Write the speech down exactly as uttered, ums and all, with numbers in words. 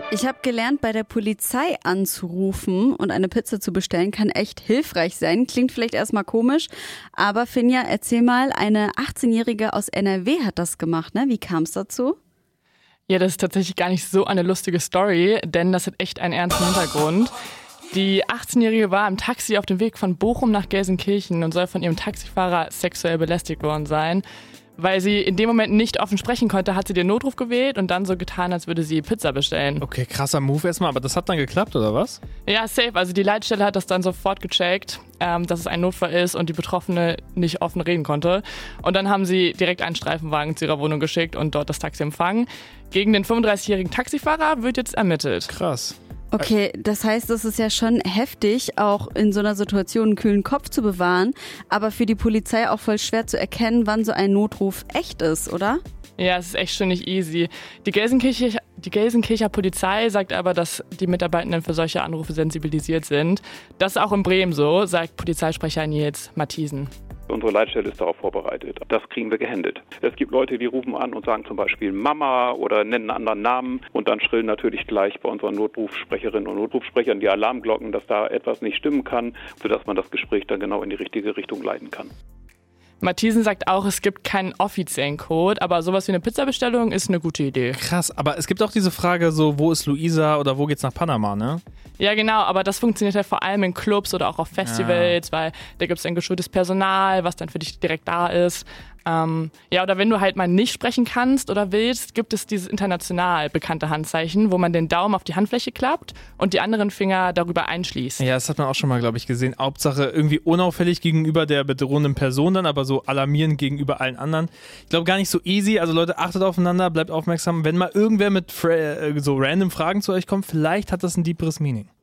Ich habe gelernt, bei der Polizei anzurufen und eine Pizza zu bestellen, kann echt hilfreich sein. Klingt vielleicht erstmal komisch, aber Finja, erzähl mal, eine achtzehnjährige aus N R W hat das gemacht, ne? Wie kam es dazu? Ja, das ist tatsächlich gar nicht so eine lustige Story, denn das hat echt einen ernsten Hintergrund. Die achtzehnjährige war im Taxi auf dem Weg von Bochum nach Gelsenkirchen und soll von ihrem Taxifahrer sexuell belästigt worden sein. Weil sie in dem Moment nicht offen sprechen konnte, hat sie den Notruf gewählt und dann so getan, als würde sie Pizza bestellen. Okay, krasser Move erstmal, aber das hat dann geklappt, oder was? Ja, safe. Also die Leitstelle hat das dann sofort gecheckt, ähm, dass es ein Notfall ist und die Betroffene nicht offen reden konnte. Und dann haben sie direkt einen Streifenwagen zu ihrer Wohnung geschickt und dort das Taxi empfangen. Gegen den fünfunddreißigjährigen Taxifahrer wird jetzt ermittelt. Krass. Okay, das heißt, es ist ja schon heftig, auch in so einer Situation einen kühlen Kopf zu bewahren, aber für die Polizei auch voll schwer zu erkennen, wann so ein Notruf echt ist, oder? Ja, es ist echt schon nicht easy. Die Gelsenkircher, die Gelsenkircher Polizei sagt aber, dass die Mitarbeitenden für solche Anrufe sensibilisiert sind. Das ist auch in Bremen so, sagt Polizeisprecher Nils Matthiesen. Unsere Leitstelle ist darauf vorbereitet. Das kriegen wir gehandelt. Es gibt Leute, die rufen an und sagen zum Beispiel Mama oder nennen einen anderen Namen und dann schrillen natürlich gleich bei unseren Notrufsprecherinnen und Notrufsprechern die Alarmglocken, dass da etwas nicht stimmen kann, sodass man das Gespräch dann genau in die richtige Richtung leiten kann. Matthiesen sagt auch, es gibt keinen offiziellen Code, aber sowas wie eine Pizzabestellung ist eine gute Idee. Krass, aber es gibt auch diese Frage so, wo ist Luisa oder wo geht's nach Panama, ne? Ja, genau, aber das funktioniert ja vor allem in Clubs oder auch auf Festivals, ja. Weil da gibt es ein geschultes Personal, was dann für dich direkt da ist. Ähm, ja, oder wenn du halt mal nicht sprechen kannst oder willst, gibt es dieses international bekannte Handzeichen, wo man den Daumen auf die Handfläche klappt und die anderen Finger darüber einschließt. Ja, das hat man auch schon mal, glaube ich, gesehen. Hauptsache irgendwie unauffällig gegenüber der bedrohenden Person dann, aber so alarmierend gegenüber allen anderen. Ich glaube gar nicht so easy, also Leute, achtet aufeinander, bleibt aufmerksam. Wenn mal irgendwer mit fra- so random Fragen zu euch kommt, vielleicht hat das ein deeperes Meaning.